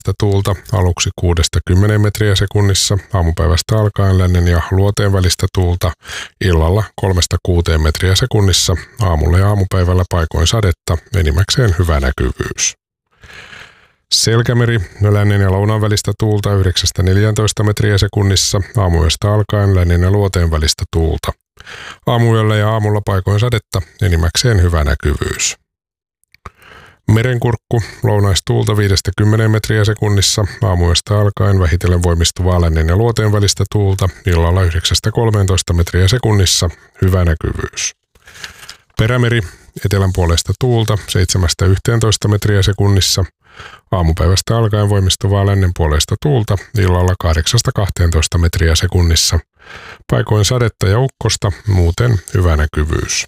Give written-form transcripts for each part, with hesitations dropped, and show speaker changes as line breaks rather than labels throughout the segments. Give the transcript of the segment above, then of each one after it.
tuulta aluksi 6-10 metriä sekunnissa, aamupäivästä alkaen lännen ja luoteen välistä tuulta, illalla 3-6 metriä sekunnissa, aamulla ja aamupäivällä paikoin sadetta, enimmäkseen hyvä näkyvyys. Selkämeri, lännen ja lounaan välistä tuulta 9-14 metriä sekunnissa, aamuyöstä alkaen lännen ja luoteen välistä tuulta. Aamuyöllä ja aamulla paikoin sadetta, enimmäkseen hyvä näkyvyys. Merenkurkku, lounaistuulta 5-10 metriä sekunnissa, aamuyöstä alkaen vähitellen voimistuvaa lännen ja luoteen välistä tuulta, illalla 9-13 metriä sekunnissa, hyvä näkyvyys. Perämeri, etelän puolesta tuulta 7-11 metriä sekunnissa, aamupäivästä alkaen voimistuvaa lännen puolesta tuulta, illalla 8-12 metriä sekunnissa, paikoin sadetta ja ukkosta, muuten hyvä näkyvyys.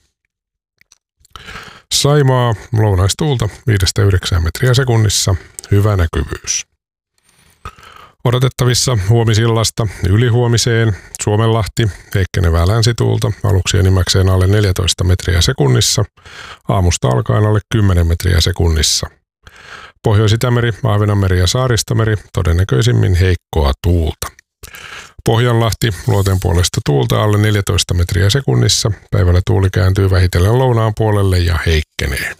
Saimaa, lounaistuulta 5-9 metriä sekunnissa, hyvä näkyvyys. Odotettavissa huomisillasta ylihuomiseen Suomenlahti, heikkenevää länsituulta, aluksi enimmäkseen alle 14 metriä sekunnissa, aamusta alkaen alle 10 metriä sekunnissa. Pohjois-Itämeri, Ahvenanmeri ja Saaristomeri, todennäköisimmin heikkoa tuulta. Pohjanlahti, luoteen puolesta tuulta alle 14 metriä sekunnissa, päivällä tuuli kääntyy vähitellen lounaan puolelle ja heikkenee.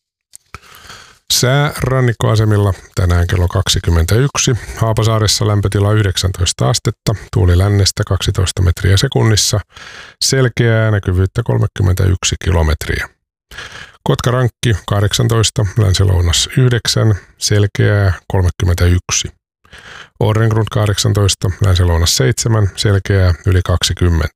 Sää rannikkoasemilla tänään kello 21, Haapasaaressa lämpötila 19 astetta, tuuli lännestä 12 metriä sekunnissa, selkeää näkyvyyttä 31 kilometriä. Kotkarankki 18, länsilounas 9, selkeää 31. Orrengrund 18, länsilounas 7, selkeää yli 20.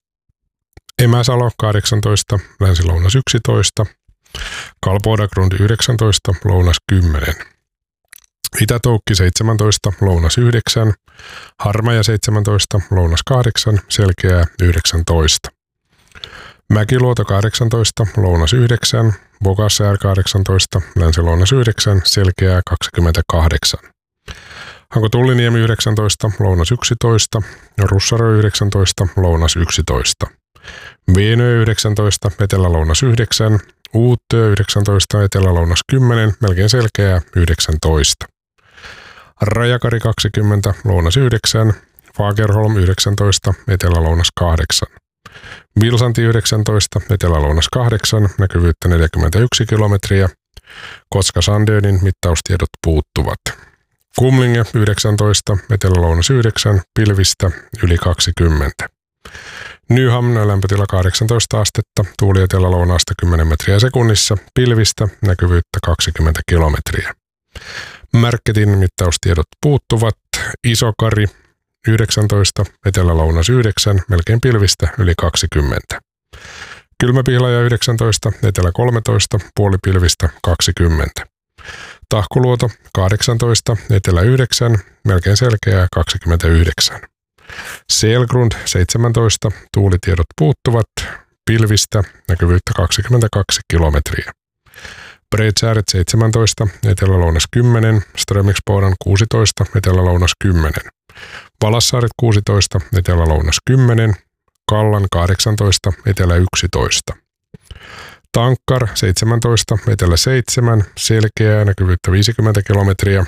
Emäsalo 18, länsilounas 11, Kalpodagrund 19, lounas 10. Itätoukki 17, lounas 9, Harmaja 17, lounas 8, selkeää 19. Mäkiluoto 18, lounas 9, Bogassaar 18, länsilounas 9, selkeää 28. Hanko Tulliniemi 19, lounas 11, Russarö 19, lounas 11. Veenö 19, etelä-lounas 9, Uutö 19, etelä-lounas 10, melkein selkeää 19. Rajakari 20, lounas 9, Fagerholm 19, etelä-lounas 8. Vilsanti 19, etelä-lounas 8, näkyvyyttä 41 kilometriä. Kotka-Sandönin mittaustiedot puuttuvat. Kumlinge 19, etelä-lounas 9, pilvistä yli 20. Nyhamn lämpötila 18 astetta, tuuli etelä-lounaasta 10 metriä sekunnissa, pilvistä näkyvyyttä 20 kilometriä. Märketin mittaustiedot puuttuvat. Isokari 19, etelä-lounas 9, melkein pilvistä yli 20. Kylmäpihlaja 19, etelä 13, puolipilvistä 20. Tahkoluoto 18, etelä 9, melkein selkeää 29. Selgrund 17, tuulitiedot puuttuvat, pilvistä näkyvyyttä 22 kilometriä. Bredsääret 17, etelä-lounas 10, Strömingsboden 16, etelä-lounas 10. Valassaaret 16, etelä-lounas 10, Kallan 18, etelä 11. Tankkar 17, etelä 7, selkeää näkyvyyttä 50 kilometriä.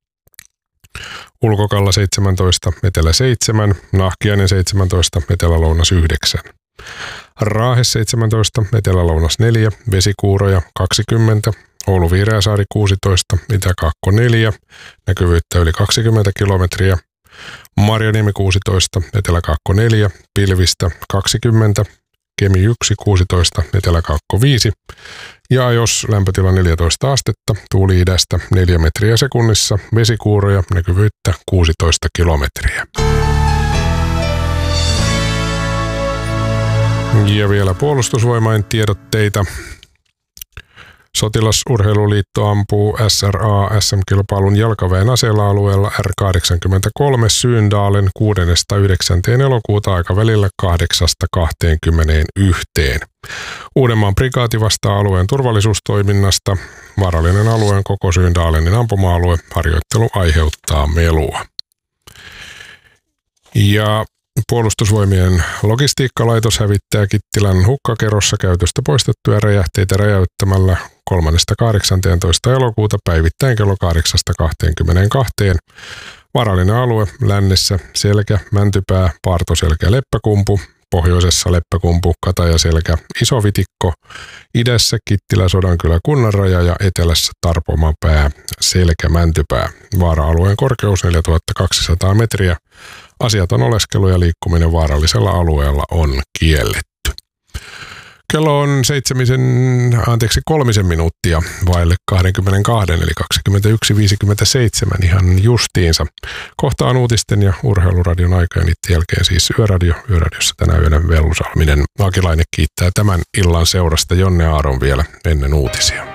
Ulkokalla 17, etelä 7, Nahkiainen 17, etelä-lounas 9. Raahe 17, etelä-lounas 4, Vesikuuroja 20, Oulu Viireäsaari 16, Itä-Kaakko 4, näkyvyyttä yli 20 kilometriä. Marjaniemi 16, Etelä-Kaakko 4, pilvistä 20, Kemi 1 16, Etelä-Kaakko 5 ja Ajos lämpötila 14 astetta, tuuli idästä 4 metriä sekunnissa, vesikuuroja, näkyvyyttä 16 kilometriä. Ja vielä puolustusvoimain tiedotteita. Sotilasurheiluliitto ampuu SRA SM-kilpailun jalkaväen aseella alueella R83 Syndalen 6.–9. elokuuta aikavälillä 8–21. Uudenmaan prikaati vastaa alueen turvallisuustoiminnasta. Vaarallinen alueen koko Syndalenin ampuma-alue. Harjoittelu aiheuttaa melua. Ja Puolustusvoimien logistiikkalaitos hävittää Kittilän hukkakerossa käytöstä poistettuja räjähteitä räjäyttämällä 3.–18. elokuuta päivittäin kello 8.22. Vaarallinen alue lännessä Selkä, Mäntypää, Paartoselkä ja Leppäkumpu, pohjoisessa Leppäkumpu, Katajaselkä, Isovitikko, idässä Kittilä, Sodankylä, Kunnanraja ja etelässä Tarpomapää, Selkä, Mäntypää. Vaara-alueen korkeus 4200 metriä. Asiaton oleskelu ja liikkuminen vaarallisella alueella on kielletty. Kello on 3 minuuttia vaille 22 eli 21.57 ihan justiinsa. Kohta on uutisten ja urheiluradion aika ja niiden jälkeen siis Yöradio. Yöradiossa tänä yönä Vellu Salminen. Akilainen kiittää tämän illan seurasta Jonne Aaron vielä ennen uutisia.